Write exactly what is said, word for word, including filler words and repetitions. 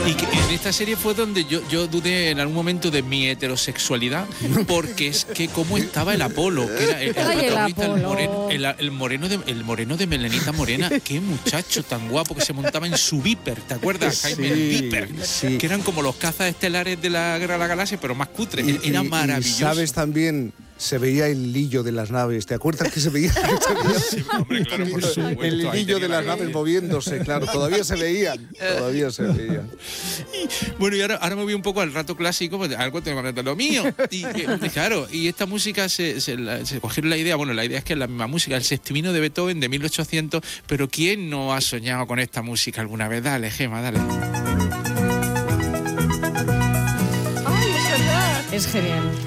Y que en esta serie fue donde yo, yo dudé en algún momento de mi heterosexualidad, porque es que cómo estaba el Apolo, que era el, el Ay, el protagonista, el Apolo. moreno, el, el moreno de el moreno de Melenita Morena, qué muchacho tan guapo que se montaba en su Viper, ¿te acuerdas, Jaime? El Sí, Viper, sí. que eran como los cazas estelares de la Guerra de la Galaxia, pero más cutre, Y- era y- maravilloso. Y sabes también, se veía el hilillo de las naves. ¿Te acuerdas que se veía? se veía Sí, hombre, claro, por supuesto, el ahí hilillo tenía de la las naves gracia. moviéndose, claro. Todavía se veían. Todavía se veían. Bueno, y ahora, ahora me voy un poco al rato clásico, pues algo tengo que contar lo mío. Y eh, claro, y esta música se, se, la- se cogieron la idea, bueno, la idea es que es la misma música, el Sextimino de Beethoven de mil ochocientos, pero ¿quién no ha soñado con esta música alguna vez? Dale, Gema, dale. Ay, es verdad. Es genial.